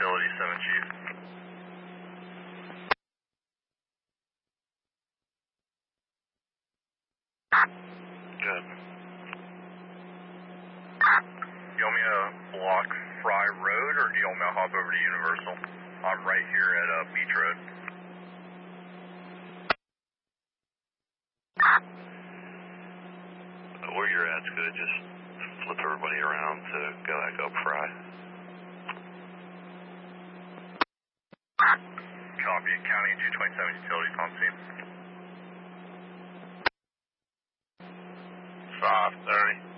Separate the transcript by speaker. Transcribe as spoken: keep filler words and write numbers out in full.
Speaker 1: Utility seven Chief. Good. You want me to block Fry Road, or do you want me to hop over to Universal? I'm right here at uh, Beach Road. Where you're at's good. Just flip everybody around to go back up Fry. Copy. County two twenty-seven Utilities on scene. five thirty.